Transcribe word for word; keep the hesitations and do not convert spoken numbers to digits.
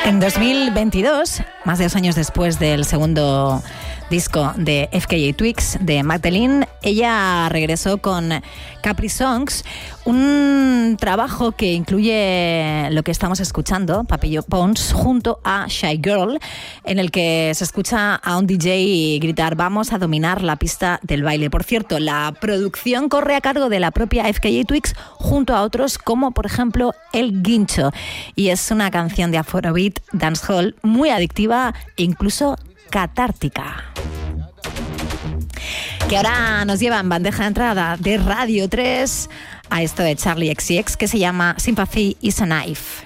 En dos mil veintidós, más de dos años después del segundo disco de F K A Twigs, de Magdalene, ella regresó con Capri Songs, un trabajo que incluye lo que estamos escuchando, Papillo Pons, junto a Shy Girl, en el que se escucha a un D J gritar: vamos a dominar la pista del baile. Por cierto, la producción corre a cargo de la propia F K A Twigs, junto a otros como, por ejemplo, El Guincho, y es una canción de Afrobeat dancehall muy adictiva e incluso catártica, que ahora nos lleva en bandeja de entrada de Radio tres a esto de Charlie X C X, que se llama Sympathy is a Knife.